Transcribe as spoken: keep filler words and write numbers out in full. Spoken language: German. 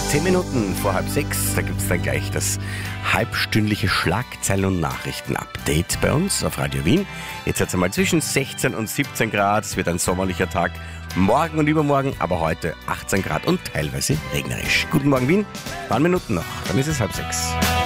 Zehn Minuten vor halb sechs, da gibt es dann gleich das halbstündliche Schlagzeilen- und Nachrichten-Update bei uns auf Radio Wien. Jetzt hat es einmal zwischen sechzehn und siebzehn Grad, es wird ein sommerlicher Tag. Morgen und übermorgen, aber heute achtzehn Grad und teilweise regnerisch. Guten Morgen Wien, paar Minuten noch, dann ist es halb sechs.